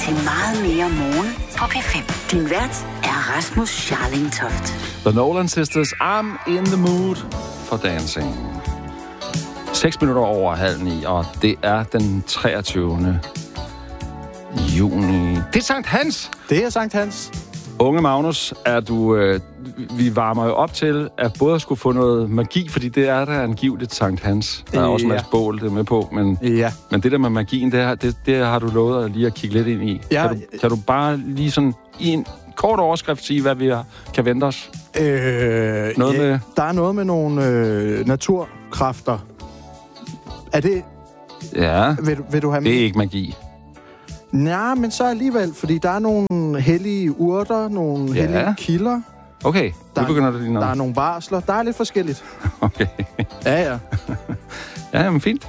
til meget mere morgen på P5. Din vært er Rasmus Scharling Toft. The Nolan Sisters, I'm in the mood for dancing. 6 minutter over 8:30, og det er den 23. juni. Det er Sankt Hans! Det er Sankt Hans. Unge Magnus, er du... vi varmer jo op til, at både skulle få noget magi, fordi det er der angiveligt Sankt Hans. Der er også en masse bål, det er med på, men det der med magien, det har du lovet at lige at kigge lidt ind i. Ja. Kan du bare lige sådan i en kort overskrift sige, hvad vi kan vente os? Med... Der er noget med nogle naturkræfter. Er det... Ja, vil du have det er ikke magi. Nej, men så alligevel, fordi der er nogle hellige urter, nogle hellige kilder. Okay, nu begynder det lige noget. Der er nogle varsler. Der er lidt forskelligt. Okay. Ja. Ja, men fint.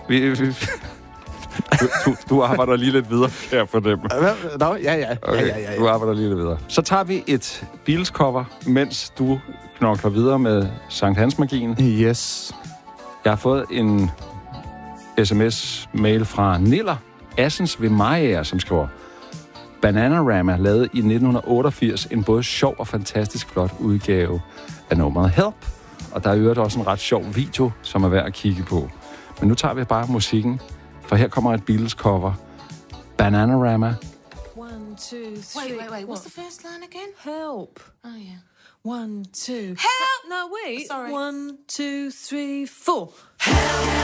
Du arbejder lige lidt videre, kan jeg fornemme. Ja. Okay, ja. Du arbejder lige lidt videre. Så tager vi et Beatles-cover, mens du knokler videre med Sankt Hans-magien. Yes. Jeg har fået en sms-mail fra Niller Assens ved Maja, som skriver: Bananarama lavede i 1988 en både sjov og fantastisk flot udgave af nummeret Help. Og der er jo også en ret sjov video, som er værd at kigge på. Men nu tager vi bare musikken, for her kommer et Beatles-cover. Bananarama. 1, 2, 3. Wait. What's the first line again? Help. Oh, yeah. 1, 2. Help! No, wait. Sorry. 1, 2, 3, 4. Help!